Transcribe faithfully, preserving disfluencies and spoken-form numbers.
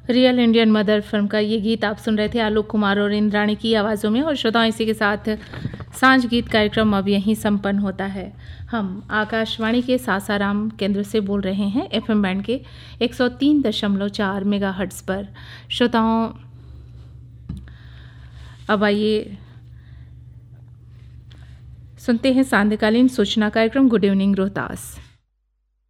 Real Indian mother film का ये गीत आप सुन रहे थे आलोक कुमार और इंद्राणी की आवाज़ों में। और श्रोताओं, इसी के साथ सांझ गीत कार्यक्रम अब यहीं संपन्न होता है। हम आकाशवाणी के सासाराम केंद्र से बोल रहे हैं एफएम बैंड के एक सौ तीन दशमलव चार मेगाहर्ट्ज़ पर। श्रोताओं, अब आइए सुनते हैं सांध्यकालीन सूचना कार्यक्रम गुड इवनिंग रोहतास।